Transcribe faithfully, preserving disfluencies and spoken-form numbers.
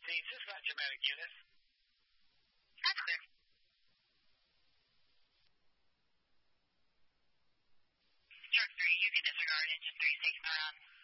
Hey, is this not Dramatic Unit? That's clear. Truck three, you can disregard engine three, station around.